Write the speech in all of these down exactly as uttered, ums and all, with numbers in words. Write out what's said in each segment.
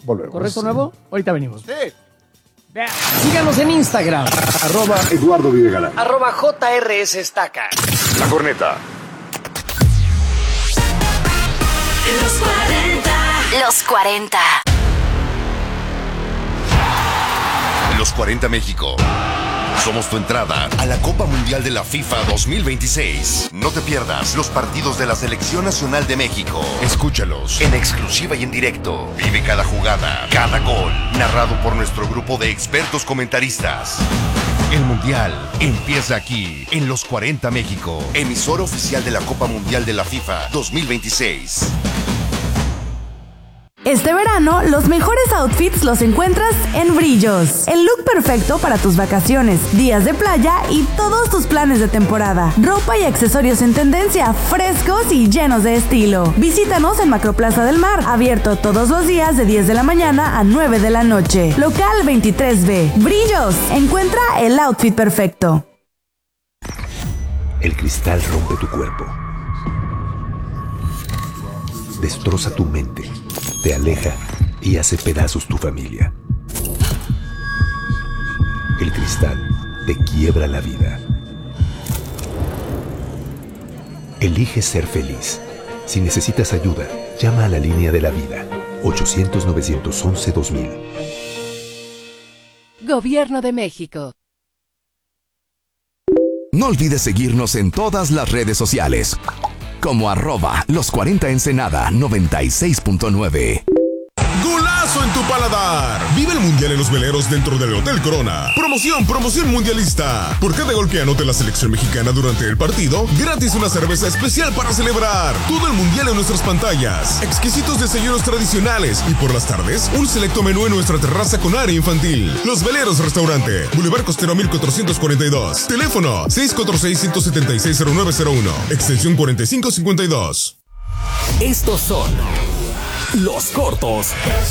Volvemos. ¿Correcto, nuevo? Ahorita venimos. Sí. Vea, síganos en Instagram. Arroba Eduardo Videgaray. Arroba J R S Estaca. La Corneta. Los cuarenta. Los cuarenta. Los cuarenta México. Somos tu entrada a la Copa Mundial de la FIFA dos mil veintiséis. No te pierdas los partidos de la Selección Nacional de México. Escúchalos en exclusiva y en directo. Vive cada jugada, cada gol, narrado por nuestro grupo de expertos comentaristas. El Mundial empieza aquí, en Los cuarenta México, emisora oficial de la Copa Mundial de la FIFA dos mil veintiséis. Este verano, los mejores outfits los encuentras en Brillos. El look perfecto para tus vacaciones, días de playa y todos tus planes de temporada. Ropa y accesorios en tendencia, frescos y llenos de estilo. Visítanos en Macroplaza del Mar, abierto todos los días de diez de la mañana a nueve de la noche. Local veintitrés B. Brillos, encuentra el outfit perfecto. El cristal rompe tu cuerpo. Destroza tu mente. Te aleja y hace pedazos tu familia. El cristal te quiebra la vida. Elige ser feliz. Si necesitas ayuda, llama a la línea de la vida. ochocientos, novecientos once, dos mil. Gobierno de México. No olvides seguirnos en todas las redes sociales. Como arroba los cuarenta Ensenada noventa y seis punto nueve. Golazo en tu paladar. Vive el Mundial en los veleros dentro del Hotel Corona. Promoción, promoción mundialista. Por cada gol que anote la selección mexicana durante el partido, gratis una cerveza especial para celebrar. Todo el Mundial en nuestras pantallas. Exquisitos desayunos tradicionales. Y por las tardes, un selecto menú en nuestra terraza con área infantil. Los Veleros Restaurante. Boulevard Costero mil cuatrocientos cuarenta y dos. Teléfono seis cuatro seis, uno siete seis, cero nueve cero uno. Extensión cuarenta y cinco cincuenta y dos. Estos son los cortos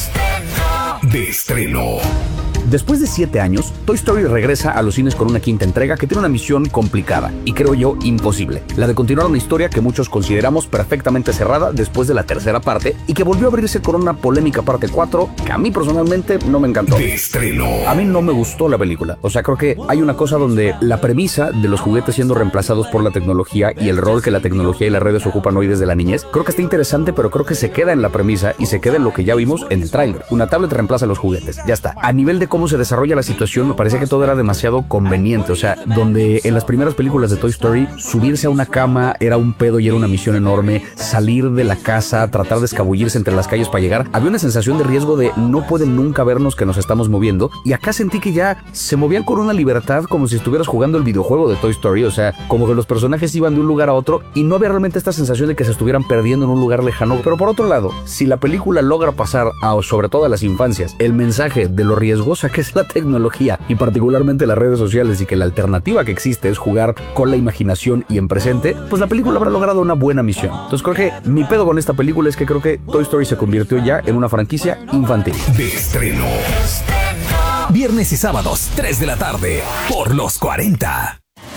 de estreno. Después de siete años, Toy Story regresa a los cines con una quinta entrega que tiene una misión complicada y creo yo imposible, la de continuar una historia que muchos consideramos perfectamente cerrada después de la tercera parte y que volvió a abrirse con una polémica parte cuatro que a mí personalmente no me encantó. De estreno. A mí no me gustó la película, o sea, creo que hay una cosa donde la premisa de los juguetes siendo reemplazados por la tecnología y el rol que la tecnología y las redes ocupan hoy desde la niñez, creo que está interesante, pero creo que se queda en la premisa y se queda en lo que ya vimos en el tráiler. Una tablet reemplaza a los juguetes, ya está. A nivel de cómo se desarrolla la situación, me parecía que todo era demasiado conveniente, o sea, donde en las primeras películas de Toy Story, subirse a una cama era un pedo y era una misión enorme, salir de la casa, tratar de escabullirse entre las calles para llegar, había una sensación de riesgo de no pueden nunca vernos que nos estamos moviendo, y acá sentí que ya se movían con una libertad como si estuvieras jugando el videojuego de Toy Story, o sea, como que los personajes iban de un lugar a otro y no había realmente esta sensación de que se estuvieran perdiendo en un lugar lejano. Pero por otro lado, si la película logra pasar a, sobre todo a las infancias, el mensaje de lo riesgosa que es la tecnología y particularmente las redes sociales y que la alternativa que existe es jugar con la imaginación y en presente, pues la película habrá logrado una buena misión. Entonces creo que mi pedo con esta película es que creo que Toy Story se convirtió ya en una franquicia infantil. De estreno. Viernes y sábados, tres de la tarde, por Los cuarenta.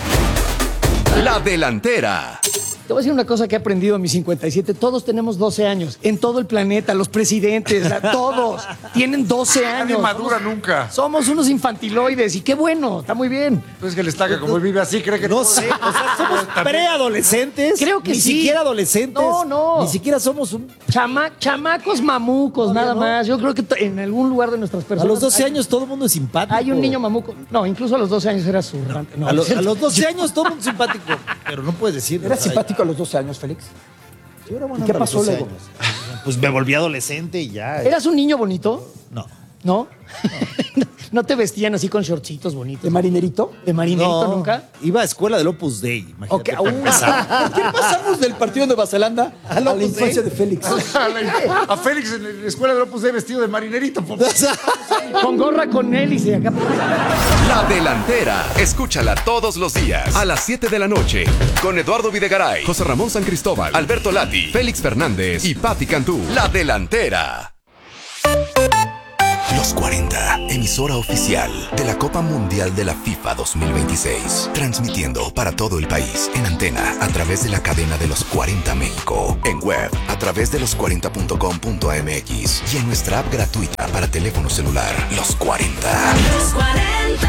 La Delantera. Te voy a decir una cosa que he aprendido en mis cincuenta y siete. Todos tenemos doce años. En todo el planeta, los presidentes, la- todos tienen doce años. Nadie madura Somos- nunca. Somos unos infantiloides y qué bueno, está muy bien. Pues que el estaca, como él vive así, cree que No todo- sé, o sea, somos preadolescentes. Creo que ni sí. siquiera adolescentes. No, no. Ni siquiera somos un... Chama- chamacos mamucos, Todavía nada no. más. Yo creo que to- en algún lugar de nuestras A personas. los doce hay- años todo el mundo es simpático. Hay un niño mamuco. No, incluso a los doce años era su. No, a, los, a los doce años todo el mundo es simpático. Pero no puedes decir. ¿Eras o sea, simpático a los doce años, Félix? yo era buena ¿Y qué onda a los pasó doce luego? años. Pues me volví adolescente y ya. ¿Eras un niño bonito? No. ¿No? ¿No te vestían así con shortcitos bonitos? ¿De marinerito? ¿De marinerito No, nunca? Iba a escuela del Opus Dei. Imagínate. Ok, uh, pesado. ¿Qué pasamos del partido de Nueva Zelanda a la Opus Dei? infancia de Félix? A, la- a Félix en la escuela de Opus Dei vestido de marinerito. por- Con gorra con hélice acá. La Delantera. Escúchala todos los días a las siete de la noche con Eduardo Videgaray, José Ramón San Cristóbal, Alberto Lati, Félix Fernández y Patti Cantú. La Delantera. Los cuarenta emisora oficial de la Copa Mundial de la FIFA dos mil veintiséis. Transmitiendo para todo el país en antena a través de la cadena de los cuarenta México, en web a través de los cuarenta punto com punto m x y en nuestra app gratuita para teléfono celular. Los cuarenta. Los cuarenta.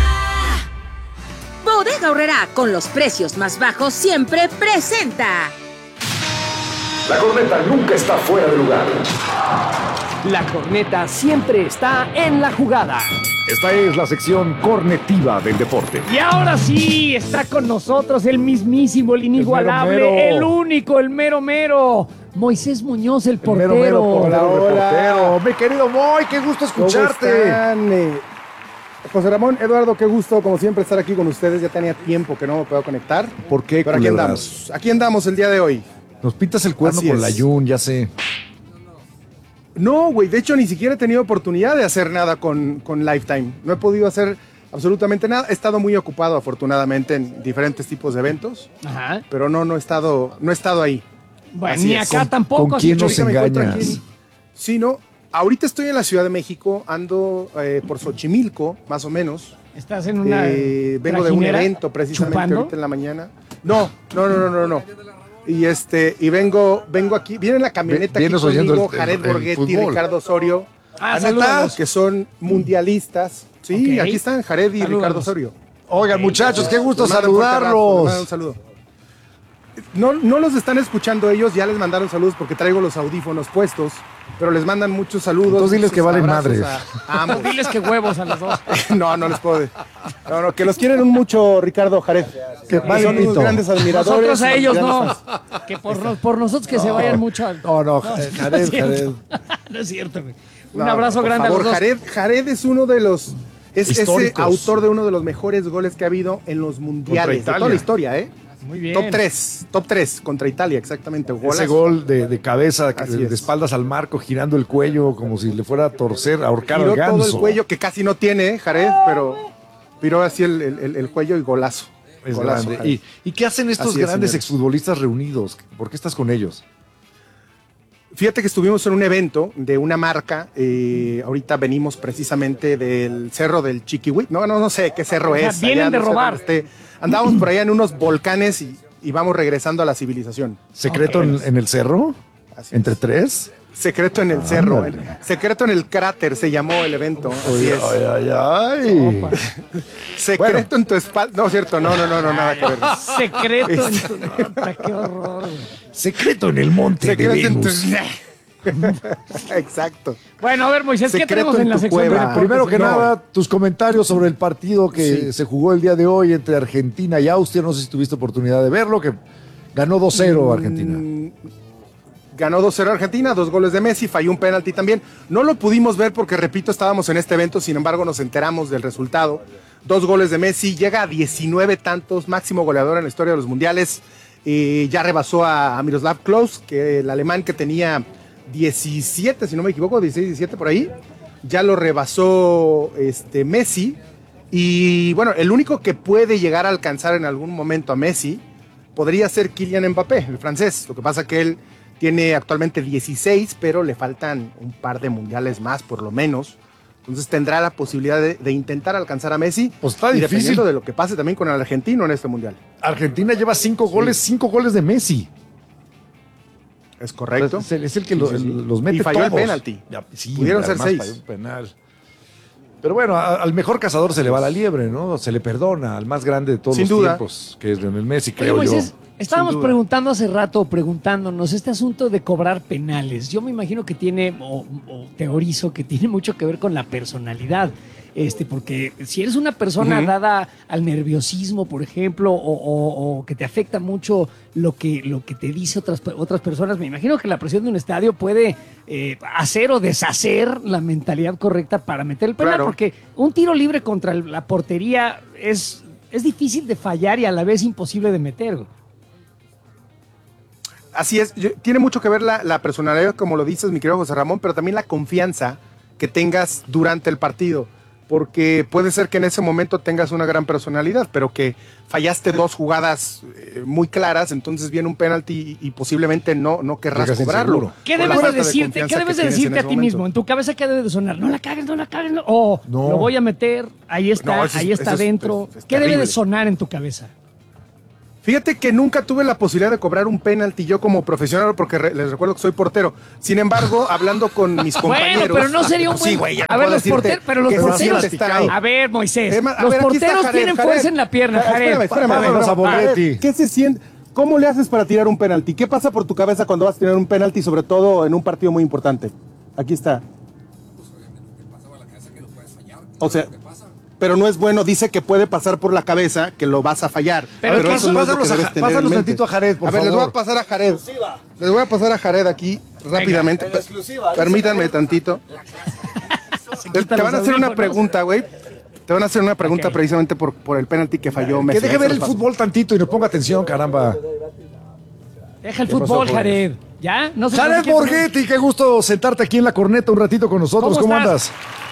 Bodega Aurrerá, con los precios más bajos siempre presenta. La corneta nunca está fuera de lugar. La corneta siempre está en la jugada. Esta es la sección cornetiva del deporte. Y ahora sí, está con nosotros el mismísimo, el inigualable, el, mero, mero. el único, el mero mero, Moisés Muñoz, el El portero. mero, mero portero, Hola, hola. reportero. Mi querido Moy, qué gusto escucharte. ¿Cómo están? Eh, José Ramón, Eduardo, qué gusto, como siempre, estar aquí con ustedes. Ya tenía tiempo que no me puedo conectar. ¿Por qué, Pero aquí culebras? andamos. Aquí andamos el día de hoy. Nos pintas el cuerno Así con es. la Jun, ya sé. No, güey, de hecho ni siquiera he tenido oportunidad de hacer nada con, con Lifetime. No he podido hacer absolutamente nada. He estado muy ocupado, afortunadamente, en diferentes tipos de eventos. Ajá. Pero no, no he estado, no he estado ahí. Bueno, Así ni es. acá ¿Con- tampoco. con así quién que nos ahorita me encuentro engañas? aquí. Sí, no. Ahorita estoy en la Ciudad de México, ando eh, por Xochimilco, más o menos. Estás en una Eh, vengo de un trajinera, evento precisamente chupando. ahorita en la mañana. No, no, no, no, no, no. Y este, y vengo, vengo aquí, viene la camioneta Vienes aquí conmigo, oyendo el- Jared el- el Borghetti, fútbol. Ricardo Osorio, Ah, ¿neta? saludos. que son mundialistas. Sí, Ok. aquí están Jared y Saludos. Ricardo Osorio. Oigan, muchachos, qué gusto Les mando un fuerte abrazo, les mando saludarlos. un saludo. No, no los están escuchando ellos, ya les mandaron saludos porque traigo los audífonos puestos, pero les mandan muchos saludos. Entonces diles muchos que valen abrazos madres. a- a ambos. Diles que huevos a los dos. No, no les puedo. No, no, que los quieren un mucho, Ricardo, Jared. Que Que vale son unos pito. grandes admiradores. Nosotros a ellos no. grandes fans. Que por, nos- por nosotros que se vayan mucho. al- No, no, no Jared, es cierto. Jared. No es cierto, güey. Un No, abrazo por grande favor, a los dos. Jared, Jared es uno de los. Es ese Históricos. autor de uno de los mejores goles que ha habido en los mundiales. De Italia. toda la historia, ¿eh? Muy bien. Top tres. Top tres contra Italia, exactamente. Ese Golazo. gol de, de cabeza, Así de, es. de espaldas al marco, girando el cuello como si le fuera a torcer, a ahorcar Giró al ganso. todo el cuello, que casi no tiene, ¿eh, Jared, pero viró así el, el- el- el cuello y golazo. Es Golazo, grande. Jared. ¿Y, ¿Y qué hacen estos Así es, grandes señores. exfutbolistas reunidos? ¿Por qué estás con ellos? Fíjate que estuvimos en un evento de una marca. eh, ahorita venimos precisamente del cerro del Chiquihuit. No, no, no sé qué cerro O sea, es. vienen allá, de no sé robar. dónde esté. Andábamos por allá en unos volcanes y, y vamos regresando a la civilización. ¿Secreto Ok. en, en el cerro? Así ¿Entre es. tres? Secreto en el cerro. Ándale. el- secreto en el cráter se llamó el evento. Así Ay, es. ay, ay, ay. Secreto en tu espalda. No, cierto, no, no, no, no, nada que ver. Secreto en tu nota, qué horror, güey. Secreto en el monte Secreto de en tu. Venus. Exacto. Bueno, a ver, Moisés, ¿qué Secreto tenemos en en la tu sección de cueva. deportes? Primero que No. nada, tus comentarios sobre el partido que Sí. se jugó el día de hoy entre Argentina y Austria. No sé si tuviste oportunidad de verlo, que ganó dos cero Argentina. Mm, Ganó dos cero Argentina, dos goles de Messi, falló un penalti también. No lo pudimos ver porque, repito, estábamos en este evento, sin embargo nos enteramos del resultado. Dos goles de Messi, llega a diecinueve tantos, máximo goleador en la historia de los mundiales. Eh, ya rebasó a, a Miroslav Klose, que el alemán que tenía diecisiete, si no me equivoco, dieciséis, diecisiete por ahí. Ya lo rebasó este, Messi. Y bueno, el único que puede llegar a alcanzar en algún momento a Messi podría ser Kylian Mbappé, el francés. Lo que pasa que él tiene actualmente dieciséis, pero le faltan un par de mundiales más, por lo menos. Entonces tendrá la posibilidad de, de intentar alcanzar a Messi. Pues está y difícil. dependiendo de lo que pase también con el argentino en este mundial. Argentina lleva cinco goles, cinco goles de Messi. Es correcto. Es el, es el que lo- Sí, sí, sí. los mete Y falló el todos. penalti. Ya, sí, Pudieron ser además seis. falló un penal. Pero bueno, a- al mejor cazador se le va la liebre, ¿no? Se le perdona al más grande de todos Sin los duda. tiempos, que es Lionel Messi, Oye, creo Moisés, yo. estábamos Sin duda. preguntando hace rato, preguntándonos, este asunto de cobrar penales. Yo me imagino que tiene, o, o teorizo, que tiene mucho que ver con la personalidad. Este, porque si eres una persona Ujú. dada al nerviosismo, por ejemplo, o, o- o que te afecta mucho lo que, lo que te dice otras, otras personas, me imagino que la presión de un estadio puede eh, hacer o deshacer la mentalidad correcta para meter el penal, Claro. porque un tiro libre contra el- la portería es, es difícil de fallar y a la vez imposible de meter. güey. Así es, yo- tiene mucho que ver la, la personalidad, como lo dices, mi querido José Ramón, pero también la confianza que tengas durante el partido. porque puede ser que en ese momento tengas una gran personalidad, pero que fallaste dos jugadas eh, muy claras, entonces viene un penalti y, y posiblemente no, no querrás Llegas cobrarlo. inseguro. ¿Qué debes de decirte, ¿qué debes de decirte a ti mismo? En tu cabeza, ¿qué debe de sonar? No la cagues, no la cagues. No. O No. lo voy a meter, ahí está, No, eso es- ahí está eso es- adentro. es- es ¿Qué debe de terrible. sonar en tu cabeza? Fíjate que nunca tuve la posibilidad de cobrar un penalti yo como profesional, porque re- les recuerdo que soy portero. Sin embargo, hablando con mis compañeros... Bueno, pero no sería un buen... Sí, güey, ya a no ver, puedo los decirte porteros, pero los que se porteros... siente estar ahí. A ver, Moisés, Es más, a los ver, aquí está porteros Jared, tienen Jared. fuerza en la pierna, Espérame, Jared. espérame, A ver, espérame, a Borghetti. Jared, ¿qué se siente? ¿Cómo le haces para tirar un penalti? ¿Qué pasa por tu cabeza cuando vas a tirar un penalti, sobre todo en un partido muy importante? Aquí está. O sea, pero no es bueno, dice que puede pasar por la cabeza que lo vas a fallar. Pero Pero, eso no es lo que pásalos a- debes tener en pásalos mente. tantito a Jared, por A ver, les voy favor. a pasar a Jared. Les voy a pasar a Jared aquí rápidamente. en exclusiva, Permítanme tantito. Te, te van a hacer una pregunta, güey. Te van a hacer una pregunta Ok. precisamente por, por el penalti que falló Messi. Que deje Ahí se ver los el paso. fútbol tantito y nos ponga atención, caramba. Deja el ¿Qué pasó, fútbol, jóvenes? Jared. ¿Ya? No sé Jared qué- Borghetti, qué gusto sentarte aquí en la corneta un ratito con nosotros. ¿Cómo ¿Cómo, estás? andas?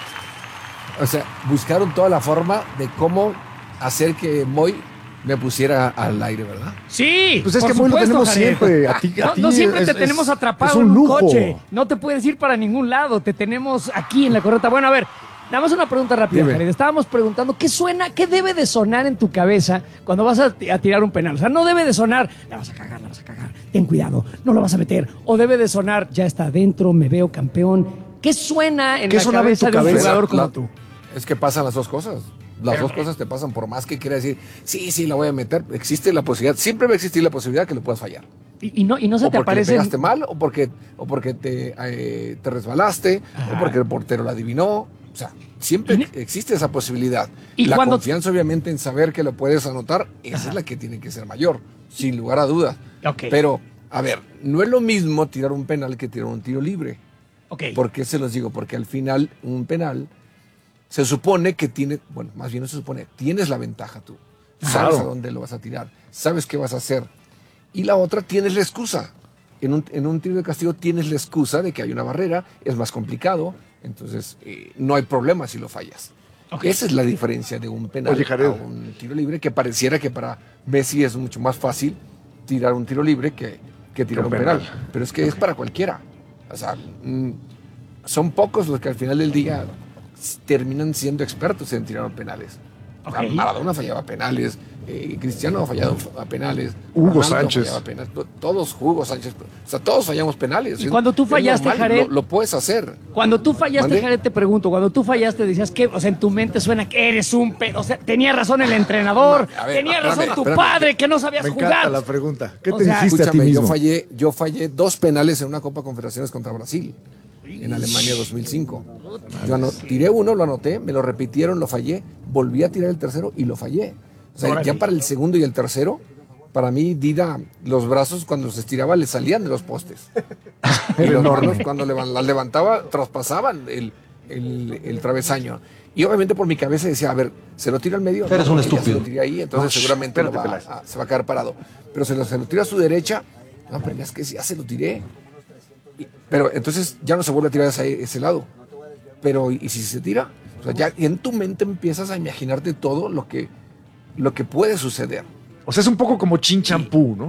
O sea, buscaron toda la forma de cómo hacer que Moy me pusiera al aire, ¿verdad? Sí, Pues es por que Moy lo supuesto, tenemos Jared. siempre. A ti, a No, ti no siempre es- te es- tenemos atrapado es un en un lujo. coche. No te puedes ir para ningún lado. Te tenemos aquí en la correcta. Bueno, a ver, nada más una pregunta rápida, Dime. Jared. Estábamos preguntando qué suena, qué debe de sonar en tu cabeza cuando vas a, ti- a tirar un penal. O sea, no debe de sonar, la vas a cagar, la vas a cagar, ten cuidado, no lo vas a meter. O debe de sonar, ya está adentro, me veo campeón. ¿Qué suena en ¿Qué la sonaba en cabeza tu de un cabeza? jugador como La- tú? Es que pasan las dos cosas. Las Pero, dos cosas te pasan por más que quiera decir, sí, sí, la voy a meter. Existe la posibilidad, siempre va a existir la posibilidad que lo puedas fallar. Y, y no, y no se O te porque le aparecen... pegaste mal, o porque, o porque te, eh, te resbalaste, o porque el portero lo adivinó. O sea, siempre Y- existe esa posibilidad. Y la cuando- confianza, obviamente, en saber que lo puedes anotar, esa es la que tiene que ser mayor, sin lugar a dudas. Ok. Pero, a ver, no es lo mismo tirar un penal que tirar un tiro libre. Ok. ¿Por qué se los digo? Porque al final, un penal se supone que tiene, bueno, más bien no se supone, tienes la ventaja tú. Sabes Claro. a dónde lo vas a tirar, sabes qué vas a hacer. Y la otra, tienes la excusa. En un, en un tiro de castigo tienes la excusa de que hay una barrera, es más complicado, entonces eh, no hay problema si lo fallas. Ok. Esa es la diferencia de un penal Oye, Jared. a un tiro libre, que pareciera que para Messi es mucho más fácil tirar un tiro libre que, que tirar Que un un penal. penal. Pero es que es para cualquiera. O sea, mm, son pocos los que al final del día s- terminan siendo expertos en tirar penales. O sea, Ok. Maradona fallaba penales, eh, Cristiano ha fallado a penales, Hugo Ronaldo Sánchez. fallaba penales, to- todos, Hugo Sánchez, o sea, todos fallamos penales. Y Es- cuando tú es fallaste, normal, Jared, lo, lo puedes hacer. Cuando tú fallaste, ¿Mande? Jared, te pregunto, cuando tú fallaste decías que, o sea, en tu mente suena que eres un pe... O sea, tenía razón el entrenador, No, a ver, tenía espérame, razón tu espérame. padre que no sabías Me jugar. encanta la pregunta. ¿Qué O te sea, dijiste a ti Escúchame, yo mismo? fallé, yo fallé dos penales en una Copa Confederaciones contra Brasil, en Alemania dos mil cinco. Yo ano- tiré uno, lo anoté, me lo repitieron, lo fallé, volví a tirar el tercero y lo fallé. O sea, ya para el segundo y el tercero, para mí, Dida, los brazos cuando los estiraba le salían de los postes. Y Era los enorme. manos cuando levan- las levantaba, traspasaban el, el- el travesaño. Y obviamente por mi cabeza decía, a ver, se lo tira al medio. Eres No, un ya estúpido. Se lo tiré ahí, entonces No, seguramente lo espérate, va Peláez. a- se va a quedar parado. Pero se lo, se lo tira a su derecha. No, pero es que ya se lo tiré. Y- pero entonces ya no se vuelve a tirar a ese, ese lado. Pero, ¿y, y si se tira? O sea, ya en tu mente empiezas a imaginarte todo lo que, lo que puede suceder. O sea, es un poco como chin champú, ¿no?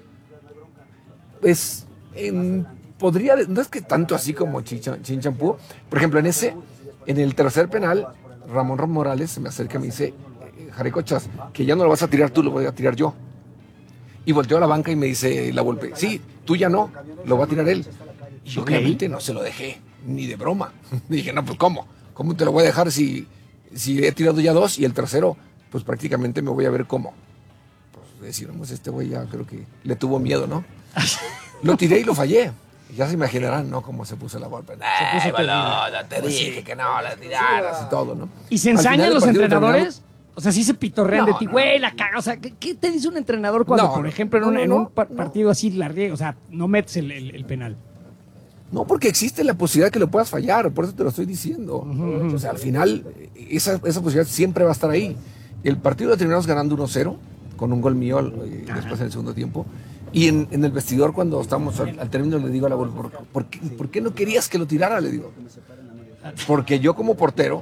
Es, en- podría, no es que tanto así como Chin Chin Champú. Por ejemplo, en ese, en el tercer penal, Ramón Ron Morales se me acerca y me dice, eh, Jarecochas, que ya no lo vas a tirar tú, lo voy a tirar yo. Y volteó a la banca y me dice la Volpe, sí, tú ya no, lo va a tirar él. Y yo Ok. obviamente no se lo dejé, ni de broma. Dije, no, pues ¿cómo? ¿Cómo te lo voy a dejar si, si he tirado ya dos y el tercero, pues prácticamente me voy a ver cómo? Pues decíamos, este güey ya creo que le tuvo miedo, ¿no? Lo tiré y lo fallé. Ya se imaginarán, ¿no? Cómo se puso la Volpe. puso Ay, terrible. boludo, te dije que no, la tiraras y todo, ¿no? ¿Y se Al final ensañan del los partido entrenadores? terminamos- O sea, sí se pitorrean No, de ti, no. güey, la caga. O sea, ¿qué, qué te dice un entrenador cuando, No, por no. ejemplo, en un, No, en no, un par- partido así la riega? O sea, no metes el, el- el penal. No, porque existe la posibilidad que lo puedas fallar, por eso te lo estoy diciendo. O sea, al final, esa, esa posibilidad siempre va a estar ahí. El partido lo terminamos ganando uno cero, con un gol mío eh, después en el segundo tiempo. Y en, en el vestidor, cuando estábamos al, al término, le digo a la Vol, ¿por, por qué, ¿por qué no querías que lo tirara? Le digo. Porque yo como portero,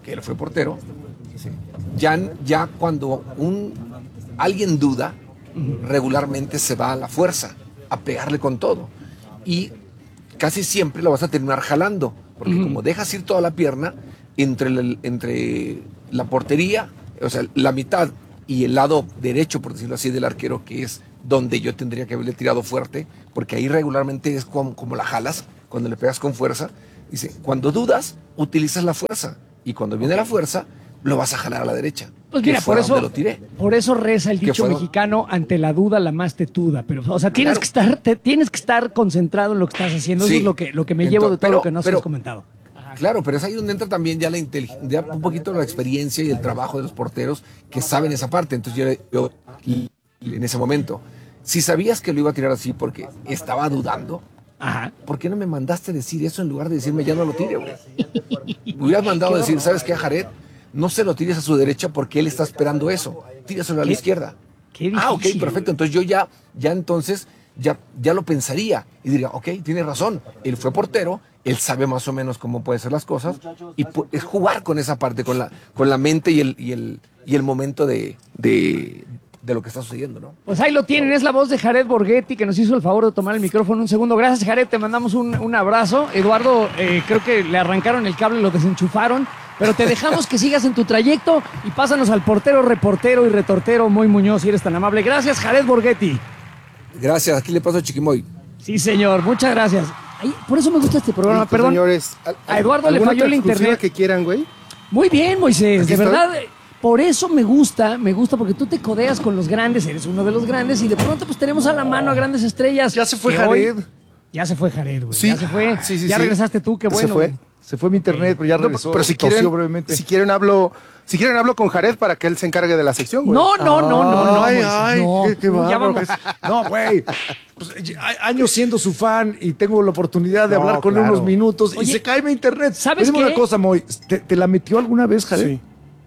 que él fue portero, ¿sí? ya, ya cuando un, alguien duda, regularmente se va a la fuerza, a pegarle con todo. Y casi siempre lo vas a terminar jalando, porque uh-huh. como dejas ir toda la pierna, entre la, entre la portería, o sea, la mitad y el lado derecho, por decirlo así, del arquero, que es donde yo tendría que haberle tirado fuerte, porque ahí regularmente es como, como la jalas, cuando le pegas con fuerza. Dice, cuando dudas, utilizas la fuerza, y cuando viene okay. la fuerza, lo vas a jalar a la derecha. Pues mira, por eso, lo tiré. por eso reza el dicho mexicano, ante la duda la más tetuda. Pero, o sea, tienes, claro. que estar, te, tienes que estar concentrado en lo que estás haciendo. Sí. Eso es lo que, lo que me Entonces, llevo de todo pero, lo que nos pero, has comentado. Ajá. Claro, pero es ahí donde entra también ya la inteligencia, un poquito la experiencia y el trabajo de los porteros que saben esa parte. Entonces yo, yo en ese momento, si sabías que lo iba a tirar así porque estaba dudando, Ajá. ¿por qué no me mandaste decir eso en lugar de decirme ya no lo tire, güey? Me hubieras mandado a decir, ¿sabes qué, Jared? No se lo tires a su derecha porque él está esperando eso. Tíraselo a la izquierda. Qué ah, ok, perfecto. Entonces yo ya, ya entonces, ya, ya lo pensaría y diría, ok, tiene razón. Él fue portero, él sabe más o menos cómo pueden ser las cosas y es jugar con esa parte, con la, con la mente y el, y el, y el momento de, de, de lo que está sucediendo, ¿no? Pues ahí lo tienen, es la voz de Jared Borghetti, que nos hizo el favor de tomar el micrófono un segundo. Gracias, Jared, te mandamos un, un abrazo. Eduardo, eh, creo que le arrancaron el cable, lo desenchufaron. Pero te dejamos que sigas en tu trayecto y pásanos al portero, reportero y retortero Moy Muñoz, si eres tan amable. Gracias, Jared Borghetti. Gracias, aquí le paso a Chiquimoy. Sí, señor, muchas gracias. Ay, por eso me gusta este programa, Listo, perdón. Señores, a Eduardo le falló el internet. Que quieran, güey? Muy bien, Moisés, de estoy? verdad. Por eso me gusta, me gusta porque tú te codeas con los grandes, eres uno de los grandes y de pronto pues tenemos a la mano a grandes estrellas. Ya se fue Jared. Hoy, ya se fue Jared, güey. Sí. Ya se fue. Sí, sí, ya sí. regresaste tú, qué bueno. Se fue. Se fue mi internet, pero ya regresó. No, pero si quieren, brevemente. si quieren hablo, si quieren hablo con Jared para que él se encargue de la sección, güey. No, no, no, no, no. Ay, Moisés, ay, no. qué, qué bárbaro. No, güey. Pues, años siendo su fan y tengo la oportunidad de no, hablar con claro. él unos minutos. Oye, y se cae mi internet. ¿Sabes qué? Dime una cosa, Moy. ¿Te, ¿Te la metió alguna vez, Jared? Sí.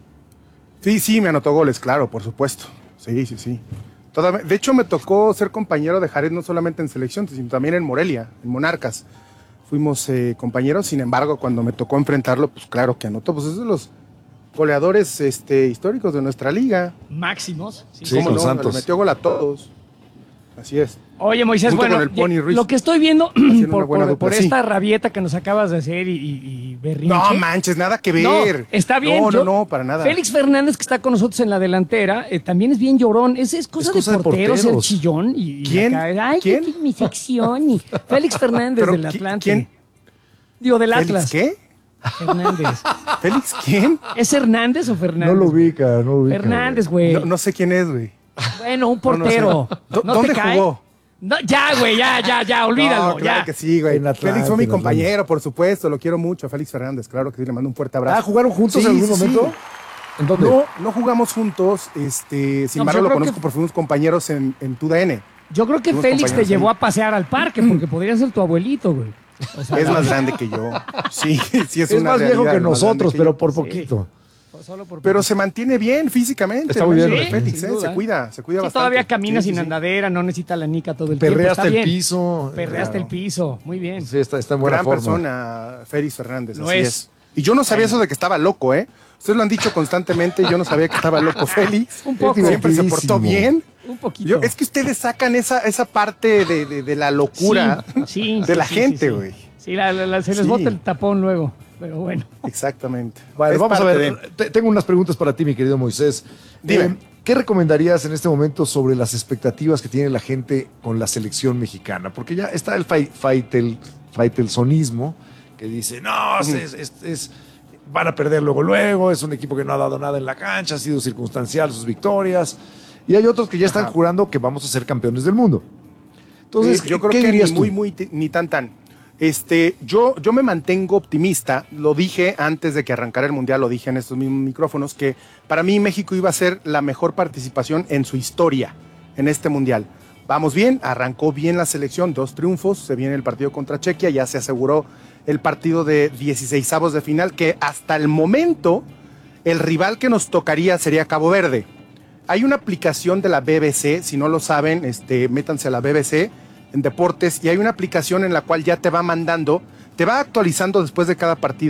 Sí, sí, me anotó goles, claro, por supuesto. Sí, sí, sí. Toda, de hecho, me tocó ser compañero de Jared no solamente en selección, sino también en Morelia, en Monarcas. Fuimos eh, compañeros, sin embargo, cuando me tocó enfrentarlo, pues claro que anotó, pues es de los goleadores este, históricos de nuestra liga. Máximos. Sí, sí, con no? Santos. Le metió gol a todos. Así es. Oye, Moisés, Junto bueno, lo que estoy viendo por, por, dupla, por esta sí. rabieta que nos acabas de hacer y, y, y berrinche. No manches, nada que ver. No, está bien. No, yo, no, no, para nada. Félix Fernández, que está con nosotros en la delantera, eh, también es bien llorón. Es, es cosa, es cosa de porteros, el chillón. Y, ¿Quién? Y acá, ay, ¿Quién? Qué, mi sección. Y Félix Fernández del Atlante. ¿Quién? Digo, del ¿Félix Atlas. ¿Qué? Hernández. ¿Félix quién? ¿Es Hernández o Fernández? No lo ubica, no lo ubica. Hernández, güey. No, no sé quién es, güey. Bueno, un portero. No, no, ¿no ¿Dónde jugó? No, ya, güey, ya, ya, ya, olvídalo. No, claro ya. que sí, güey. Atlante, Félix fue mi compañero, por supuesto, lo quiero mucho. Félix Fernández, claro que sí, le mando un fuerte abrazo. Ah, ¿jugaron juntos sí, en algún sí, momento? Sí. ¿En dónde? No, no jugamos juntos, este, sin no, embargo lo conozco que... porque fuimos compañeros en, en T U D N. Yo creo que Félix te llevó ahí. a pasear al parque, porque podría ser tu abuelito, güey. O sea, es más grande que yo. Sí, sí es, es una más viejo que nosotros, que pero yo. por poquito. Sí. Solo por pero se mantiene bien físicamente. Está muy bien. Sí, Félix, ¿eh? Se cuida, se cuida sí, bastante. Todavía camina sí, sin sí, andadera, no necesita la nica todo el Perrea tiempo. Perrea hasta el piso. Perrea hasta el piso, muy bien. Sí, está, está en buena Gran forma. persona, Félix Fernández, Lo así es. es. Y yo no sabía eso de que estaba loco, ¿eh? Ustedes lo han dicho constantemente, yo no sabía que estaba loco Félix. Un poco. Siempre se portó bien. Un poquito. Yo, es que ustedes sacan esa, esa parte de, de, de la locura sí, sí, de la sí, gente, güey. Sí, sí. sí la, la, la, se les sí. bota el tapón luego, pero bueno. Exactamente. Bueno, es vamos a ver. de... Tengo unas preguntas para ti, mi querido Moisés. Dime. Eh, ¿Qué recomendarías en este momento sobre las expectativas que tiene la gente con la selección mexicana? Porque ya está el faitel, faitelsonismo que dice, no, uh-huh. es, es, es, van a perder luego, luego, es un equipo que no ha dado nada en la cancha, ha sido circunstancial sus victorias. Y hay otros que ya están Ajá. jurando que vamos a ser campeones del mundo. Entonces, eh, yo creo ¿qué que dirías ni tú? muy, muy, ni tan, tan. Este, yo, yo me mantengo optimista, lo dije antes de que arrancara el Mundial, lo dije en estos mismos micrófonos, que para mí México iba a ser la mejor participación en su historia en este Mundial. Vamos bien, arrancó bien la selección, dos triunfos, se viene el partido contra Chequia, ya se aseguró el partido de dieciseisavos de final, que hasta el momento el rival que nos tocaría sería Cabo Verde. Hay una aplicación de la B B C, si no lo saben, este, métanse a la B B C en deportes, y hay una aplicación en la cual ya te va mandando, te va actualizando después de cada partido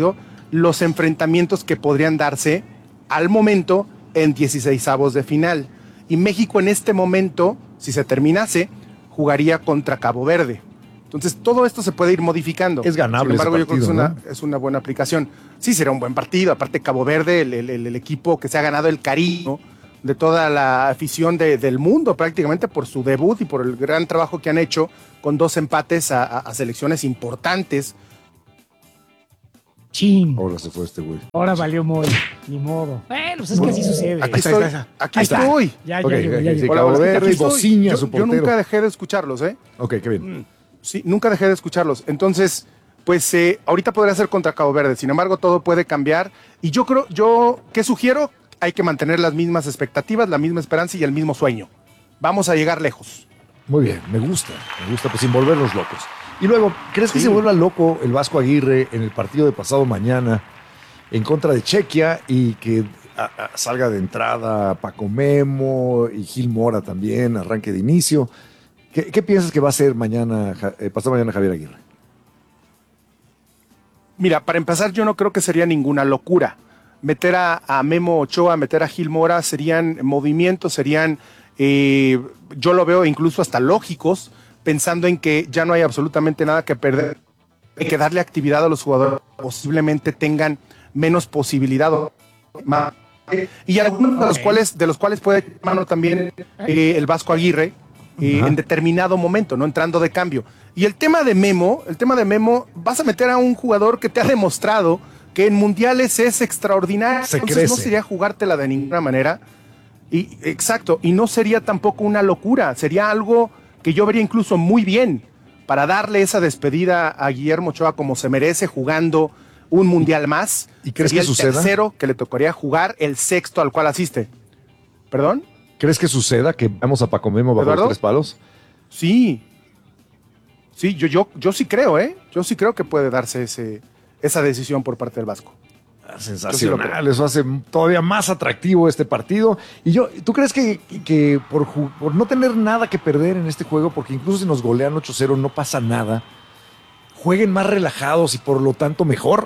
los enfrentamientos que podrían darse al momento en dieciseisavos de final. Y México en este momento, si se terminase, jugaría contra Cabo Verde. Entonces, todo esto se puede ir modificando. Es ganable. Sin embargo, ese yo creo que es partido, una, ¿no? es una buena aplicación. Sí, será un buen partido. Aparte, Cabo Verde, el, el, el equipo que se ha ganado el cariño de toda la afición de, del mundo, prácticamente por su debut y por el gran trabajo que han hecho con dos empates a, a, a selecciones importantes. Chin. Ahora se fue este güey. Ahora valió muy. Ni modo. Bueno, pues es que así sucede. Aquí estoy. Aquí estoy. Ya, ya, Ok, llegó, ok, ya sí, llegó. Cabo Verde, Aquí estoy. bociña, yo, su yo portero. nunca dejé de escucharlos, ¿eh? Ok, qué bien. Sí, nunca dejé de escucharlos. Entonces, pues eh, ahorita podría ser contra Cabo Verde. Sin embargo, todo puede cambiar. Y yo creo, yo, ¿qué sugiero? Hay que mantener las mismas expectativas, la misma esperanza y el mismo sueño. Vamos a llegar lejos. Muy bien, me gusta, me gusta, pues sin volvernos locos. Y luego, ¿crees que Sí. se vuelva loco el Vasco Aguirre en el partido de pasado mañana en contra de Chequia y que a, a, salga de entrada Paco Memo y Gil Mora también, arranque de inicio? ¿Qué, qué piensas que va a hacer mañana, eh, pasado mañana Javier Aguirre? Mira, para empezar, yo no creo que sería ninguna locura. Meter a, a Memo Ochoa, meter a Gil Mora serían movimientos, serían, eh, yo lo veo incluso hasta lógicos, pensando en que ya no hay absolutamente nada que perder, hay que darle actividad a los jugadores, posiblemente tengan menos posibilidad. Y algunos de los cuales, de los cuales puede echar mano también eh, el Vasco Aguirre eh, en determinado momento, no entrando de cambio. Y el tema de Memo, el tema de Memo, vas a meter a un jugador que te ha demostrado que en mundiales es extraordinario. Se Entonces crece. no sería jugártela de ninguna manera. Y, exacto, y no sería tampoco una locura, sería algo que yo vería incluso muy bien para darle esa despedida a Guillermo Ochoa como se merece, jugando un mundial más. ¿Y crees Sería que el suceda? tercero que le tocaría jugar, el sexto al cual asiste. ¿Perdón? ¿Crees que suceda que vamos a Paco Memo bajo ¿Eduardo? los tres palos? Sí. Sí, yo, yo, yo sí creo, ¿eh? Yo sí creo que puede darse ese, esa decisión por parte del Vasco. Sensacional, eso hace todavía más atractivo este partido. Y yo, ¿tú crees que, que por, ju- por no tener nada que perder en este juego, porque incluso si nos golean ocho cero no pasa nada, jueguen más relajados y por lo tanto mejor?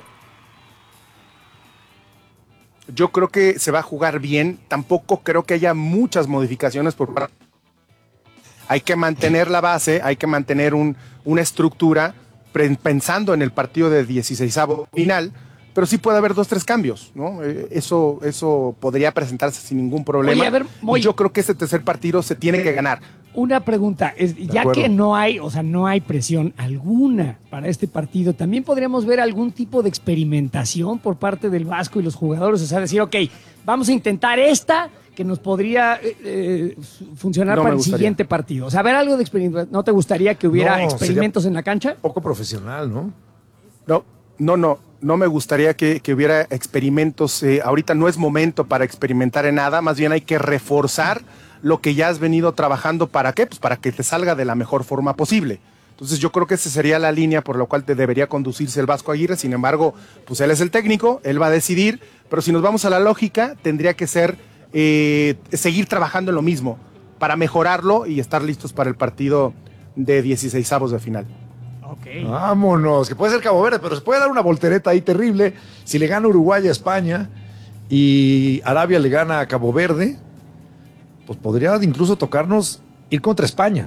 Yo creo que se va a jugar bien. Tampoco creo que haya muchas modificaciones por parte. Hay que mantener la base, hay que mantener un, una estructura pre- pensando en el partido de dieciseisavo final, pero sí puede haber dos, tres cambios, ¿no? Eh, Eso, eso podría presentarse sin ningún problema. Oye, a ver, Moy. Y yo creo que este tercer partido se tiene que ganar. Una pregunta, es, ya acuerdo. que no hay, o sea, no hay presión alguna para este partido, ¿también podríamos ver algún tipo de experimentación por parte del Vasco y los jugadores? O sea, decir, ok, vamos a intentar esta que nos podría eh, eh, funcionar No me para el gustaría. siguiente partido. O sea, ver algo de experimentación. ¿No te gustaría que hubiera No, experimentos sería en la cancha? Poco profesional, ¿no? No, no, no, no me gustaría que, que hubiera experimentos. Eh, ahorita no es momento para experimentar en nada, más bien hay que reforzar lo que ya has venido trabajando. ¿Para qué? Pues para que te salga de la mejor forma posible. Entonces yo creo que esa sería la línea por la cual te debería conducirse el Vasco Aguirre. Sin embargo, pues él es el técnico, él va a decidir, pero si nos vamos a la lógica, tendría que ser eh, seguir trabajando en lo mismo para mejorarlo y estar listos para el partido de dieciseisavos de final. Vámonos, que puede ser Cabo Verde, pero se puede dar una voltereta ahí terrible. Si le gana Uruguay a España y Arabia le gana a Cabo Verde, pues podría incluso tocarnos ir contra España.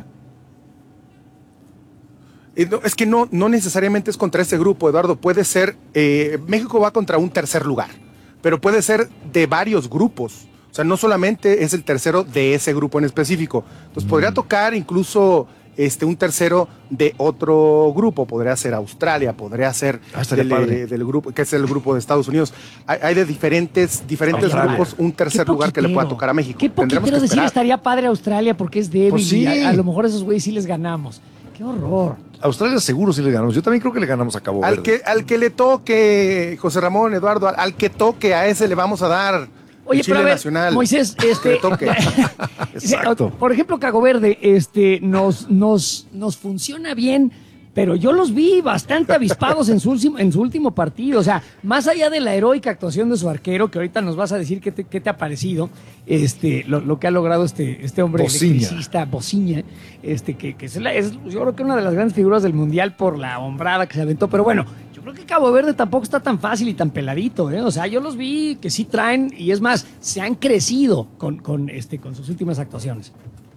Eh, no, es que no, no necesariamente es contra ese grupo, Eduardo. Puede ser, eh, México va contra un tercer lugar, pero puede ser de varios grupos. O sea, no solamente es el tercero de ese grupo en específico. Entonces Mm. podría tocar incluso este, un tercero de otro grupo. Podría ser Australia, podría ser Ah, estaría del, padre. eh, del grupo, que es el grupo de Estados Unidos. Hay, hay de diferentes, diferentes Australia. grupos un tercer Qué lugar que le pueda poquitero. tocar a México. Qué Tendremos poquitero que decir, esperar. estaría padre Australia porque es débil Pues sí. y a, a lo mejor esos güeyes sí les ganamos. ¡Qué horror! Australia seguro sí le ganamos. Yo también creo que le ganamos a Cabo Al Verde. que, al que le toque, José Ramón, Eduardo, al, al que toque, a ese le vamos a dar Oye, el Chile pero a ver, nacional. Moisés, Que este, le toque. Exacto. por ejemplo, Cabo Verde, este, nos, nos, nos funciona bien, pero yo los vi bastante avispados en su, último, en su último partido. O sea, más allá de la heroica actuación de su arquero, que ahorita nos vas a decir qué te, qué te ha parecido, este, lo, lo que ha logrado este, este hombre Bociña. electricista, Bociña, este, que, que es, la- es, yo creo que una de las grandes figuras del Mundial por la hombrada que se aventó. Pero bueno, yo creo que Cabo Verde tampoco está tan fácil y tan peladito, ¿eh? O sea, yo los vi que sí traen, y es más, se han crecido con, con, este, con sus últimas actuaciones.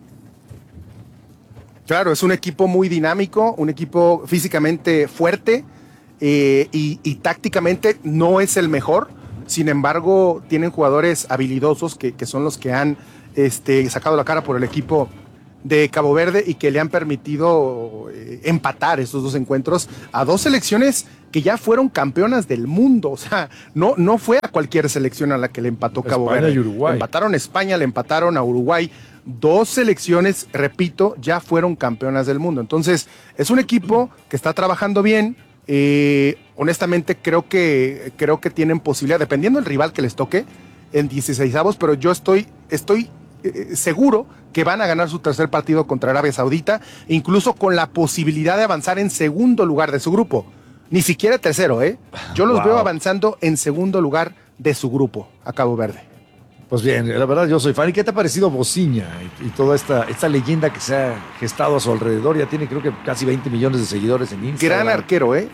Claro, es un equipo muy dinámico, un equipo físicamente fuerte eh, y, y tácticamente no es el mejor. Sin embargo, tienen jugadores habilidosos que, que son los que han este, sacado la cara por el equipo de Cabo Verde y que le han permitido eh, empatar estos dos encuentros a dos selecciones que ya fueron campeonas del mundo. O sea, no, no fue a cualquier selección a la que le empató Cabo España Verde. y Uruguay. Empataron a España, le empataron a Uruguay. Dos selecciones, repito, ya fueron campeonas del mundo. Entonces, es un equipo que está trabajando bien. Eh, honestamente, creo que, creo que tienen posibilidad, dependiendo del rival que les toque, en dieciseisavos, pero yo estoy, estoy eh, seguro que van a ganar su tercer partido contra Arabia Saudita, incluso con la posibilidad de avanzar en segundo lugar de su grupo. Ni siquiera tercero, ¿eh? Yo los Wow. veo avanzando en segundo lugar de su grupo, a Cabo Verde. Pues bien, la verdad yo soy fan. ¿Y qué te ha parecido Bociña y, y toda esta, esta leyenda que se ha gestado a su alrededor? Ya tiene creo que casi veinte millones de seguidores en Instagram. Gran arquero, ¿eh?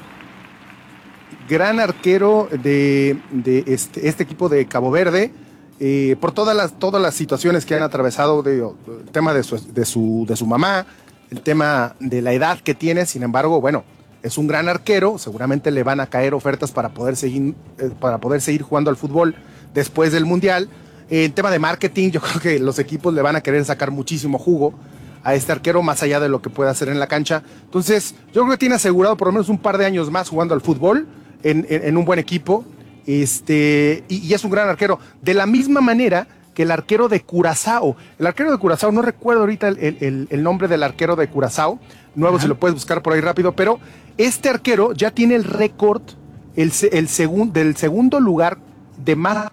Gran arquero de, de este, este equipo de Cabo Verde, eh, por todas las, todas las situaciones que han atravesado, de, el tema de su, de, su, de su mamá, el tema de la edad que tiene. Sin embargo, bueno, es un gran arquero, seguramente le van a caer ofertas para poder seguir, eh, para poder seguir jugando al fútbol después del Mundial. En tema de marketing, yo creo que los equipos le van a querer sacar muchísimo jugo a este arquero, más allá de lo que pueda hacer en la cancha. Entonces, yo creo que tiene asegurado por lo menos un par de años más jugando al fútbol en, en, en un buen equipo. Este, y, y es un gran arquero. De la misma manera que el arquero de Curazao. El arquero de Curazao, no recuerdo ahorita el, el, el nombre del arquero de Curazao. Nuevo, Ajá. Si lo puedes buscar por ahí rápido. Pero este arquero ya tiene el récord el, el segun, del segundo lugar de más...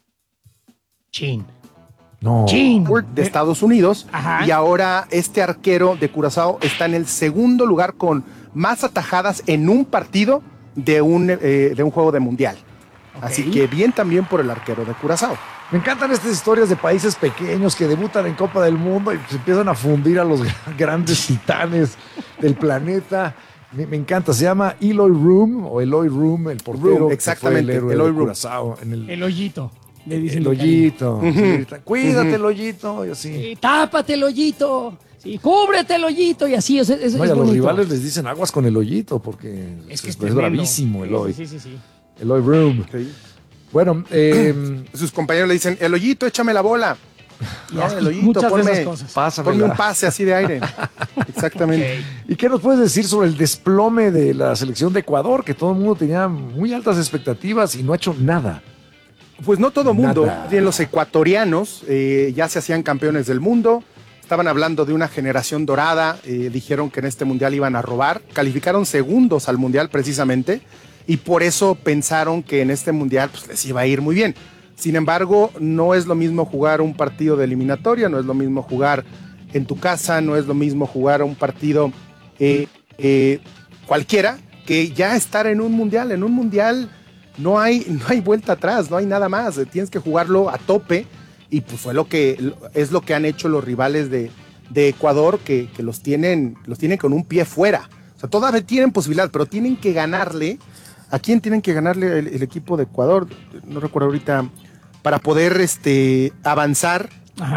Chin. No. Chin. de Estados Unidos. Ajá. Y ahora este arquero de Curazao está en el segundo lugar con más atajadas en un partido de un, eh, de un juego de mundial. Okay. Así que bien también por el arquero de Curazao. Me encantan estas historias de países pequeños que debutan en Copa del Mundo y se empiezan a fundir a los grandes titanes del planeta. Me, me encanta, se llama Eloy Room o Eloy Room, el portero. Room, exactamente, que fue el Eloy de Room. Curazao, en el, el hoyito. Le dicen el hoyito. Uh-huh. Sí, cuídate uh-huh. el hoyito y así. Sí, tápate el hoyito. Sí, cúbrete el hoyito y así. Es, es, no, es y a los bonito. rivales les dicen aguas con el hoyito porque es, que es, es, es bravísimo Eloy. Sí, sí, sí, sí. Eloy Room. Sí. Bueno, eh, sus compañeros le dicen, el hoyito, échame la bola. No, el hoyito, ponme, ponme un pase así de aire. Exactamente. Okay. ¿Y qué nos puedes decir sobre el desplome de la selección de Ecuador? Que todo el mundo tenía muy altas expectativas y no ha hecho nada. Pues no todo el mundo. Nada. Los ecuatorianos eh, ya se hacían campeones del mundo. Estaban hablando de una generación dorada. Eh, dijeron que en este mundial iban a robar. Calificaron segundos al mundial precisamente. Y por eso pensaron que en este mundial pues, les iba a ir muy bien. Sin embargo, no es lo mismo jugar un partido de eliminatoria, no es lo mismo jugar en tu casa, no es lo mismo jugar un partido eh, eh, cualquiera, que ya estar en un mundial. En un mundial no hay, no hay vuelta atrás, no hay nada más. Tienes que jugarlo a tope y pues fue lo que es lo que han hecho los rivales de, de Ecuador, que, que los tienen, los tienen con un pie fuera. O sea, todavía tienen posibilidad, pero tienen que ganarle. ¿A quién tienen que ganarle el, el equipo de Ecuador? No recuerdo ahorita, para poder este, avanzar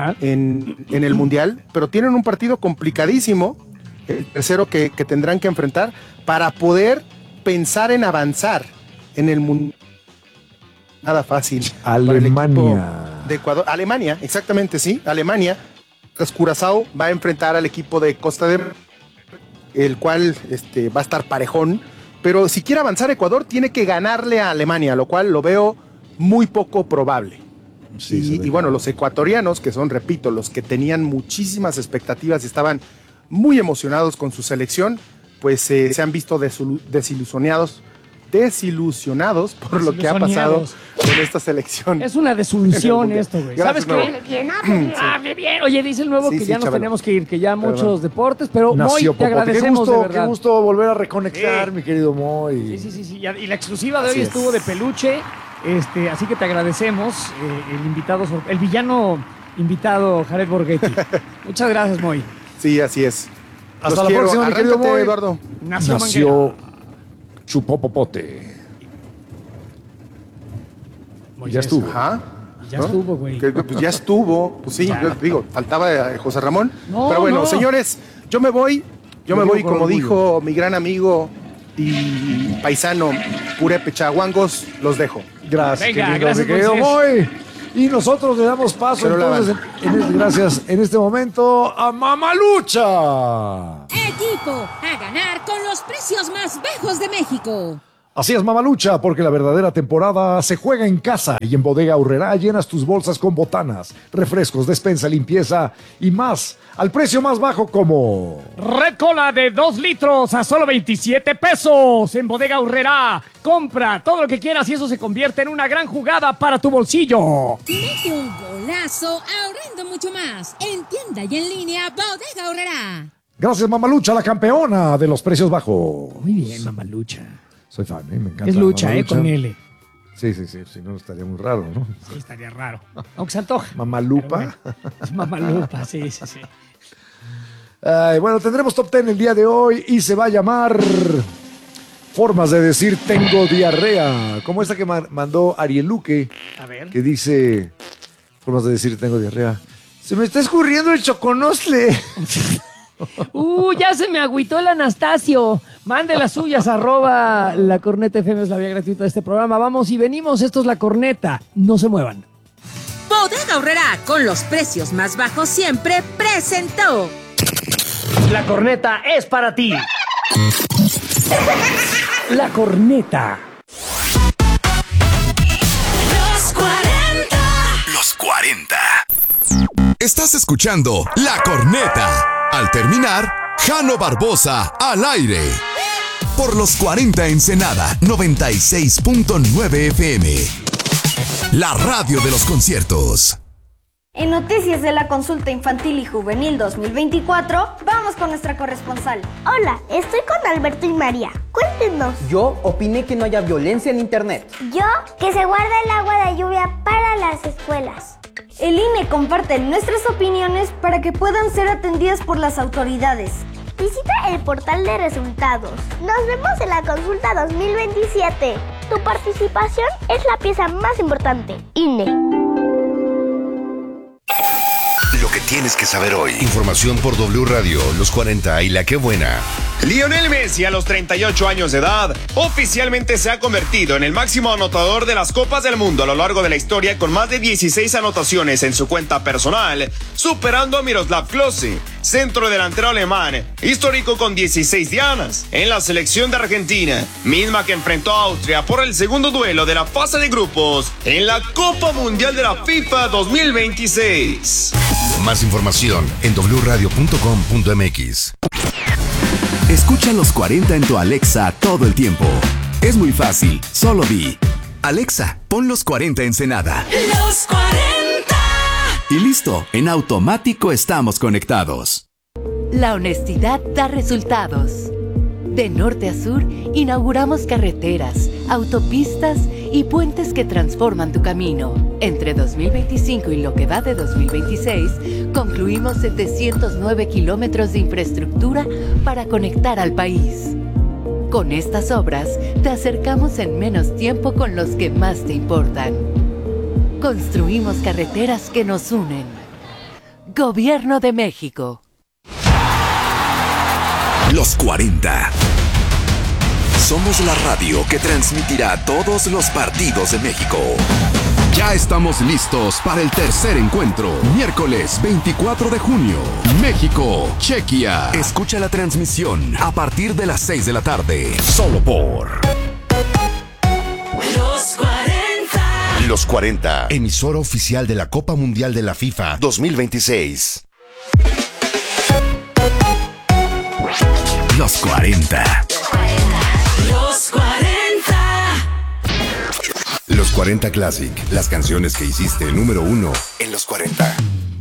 en, en el Mundial, pero tienen un partido complicadísimo, el tercero que, que tendrán que enfrentar, para poder pensar en avanzar en el Mundial. Nada fácil. Alemania. De Ecuador. Alemania, exactamente, sí, Alemania. Curazao va a enfrentar al equipo de Costa de Marfil, el cual este, va a estar parejón. Pero si quiere avanzar Ecuador, tiene que ganarle a Alemania, lo cual lo veo muy poco probable. Sí, y, y bueno, los ecuatorianos, que son, repito, los que tenían muchísimas expectativas y estaban muy emocionados con su selección, pues eh, se han visto desilusionados, desilusionados por lo que ha pasado en esta selección. Es una desilusión esto, güey. ¿Sabes qué? Bien, sí. bien. Oye, dice el nuevo sí, que sí, ya nos chavalo. tenemos que ir, que ya muchos Perdón. deportes, pero Nació Moy, te agradecemos qué gusto, de verdad. Qué gusto volver a reconectar, sí. mi querido Moy. Sí, sí, sí, sí. Y la exclusiva de así hoy es. estuvo de peluche, este, así que te agradecemos, eh, el invitado, el villano invitado, Jared Borghetti. Muchas gracias, Moy. Sí, así es. Hasta Los la quiero. próxima, mi querido Moy. Eduardo. Nació, Nació Chupopopote. Moisés. Ya estuvo. Ajá. Ya ¿no? estuvo, güey. Que, pues ya estuvo. Pues sí, Ya. yo digo, faltaba eh, José Ramón. No, Pero bueno, no. señores, yo me voy. Yo Lo me digo voy, con como orgullo. dijo mi gran amigo y paisano Purepe Chaguangos, los dejo. Gracias, Venga, querido, gracias, mi querido Moisés. Moy. Y nosotros le damos paso Pero la entonces, en, en este- gracias, en este momento a Mamalucha. Equipo a ganar con los precios más bajos de México. Así es, Mamalucha, porque la verdadera temporada se juega en casa y en Bodega Aurrerá llenas tus bolsas con botanas, refrescos, despensa, limpieza y más, al precio más bajo como... Red Cola de dos litros a solo veintisiete pesos en Bodega Aurrerá. Compra todo lo que quieras y eso se convierte en una gran jugada para tu bolsillo. Mete un golazo ahorrando mucho más. En tienda y en línea, Bodega Aurrerá. Gracias, Mamalucha, la campeona de los precios bajos. Muy bien, Mamalucha. Soy fan, ¿eh? Me encanta. Es lucha, eh, Mamalucha. con L. Sí, sí, sí, si no estaría muy raro, ¿no? Sí, estaría raro. Aunque se antoja. Mamalupa. Pero bueno, es Mamalupa, sí, sí, sí. Ay, bueno, tendremos top diez el día de hoy y se va a llamar Formas de decir tengo diarrea, como esta que ma- mandó Ariel Luque, A ver. que dice Formas de decir tengo diarrea. Se me está escurriendo el choconostle. Uh, ya se me agüitó el Anastasio. Mande las suyas, arroba la corneta F M, es la vía gratuita de este programa. Vamos y venimos, esto es La Corneta. No se muevan. Bodega Aurrerá, con los precios más bajos siempre, presentó. La Corneta es para ti. La Corneta. Los cuarenta. Los cuarenta. Estás escuchando La Corneta. Al terminar, Jano Barbosa al aire. Por los cuarenta Ensenada noventa y seis punto nueve F M. La radio de los conciertos. En Noticias de la Consulta Infantil y Juvenil dos mil veinticuatro, vamos con nuestra corresponsal. Hola, estoy con Alberto y María. Cuéntenos. Yo opiné que no haya violencia en internet. Yo, que se guarda el agua de lluvia para las escuelas. El I N E comparte nuestras opiniones para que puedan ser atendidas por las autoridades. Visita el portal de resultados. Nos vemos en la consulta dos mil veintisiete. Tu participación es la pieza más importante. I N E. Lo que tienes que saber hoy. Información por W Radio, Los cuarenta y La Qué Buena. Lionel Messi, a los treinta y ocho años de edad, oficialmente se ha convertido en el máximo anotador de las Copas del Mundo a lo largo de la historia, con más de dieciséis anotaciones en su cuenta personal, superando a Miroslav Klose, centro delantero alemán, histórico con dieciséis dianas, en la selección de Argentina, misma que enfrentó a Austria por el segundo duelo de la fase de grupos en la Copa Mundial de la FIFA dos mil veintiséis. Más información en w radio punto com punto m x. Escucha los cuarenta en tu Alexa todo el tiempo. Es muy fácil, solo di: Alexa, pon los cuarenta Ensenada. Los cuarenta. Y listo, en automático estamos conectados. La honestidad da resultados. De norte a sur, inauguramos carreteras, autopistas y puentes que transforman tu camino. Entre dos mil veinticinco y lo que va de dos mil veintiséis, concluimos setecientos nueve kilómetros de infraestructura para conectar al país. Con estas obras, te acercamos en menos tiempo con los que más te importan. Construimos carreteras que nos unen. Gobierno de México. Los cuarenta. Somos la radio que transmitirá todos los partidos de México. Ya estamos listos para el tercer encuentro. Miércoles veinticuatro de junio. México, Chequia. Escucha la transmisión a partir de las seis de la tarde. Solo por Los cuarenta. Los cuarenta, emisora oficial de la Copa Mundial de la FIFA dos mil veintiséis. Los cuarenta. Los cuarenta. Los cuarenta Classic, las canciones que hiciste número uno en los cuarenta.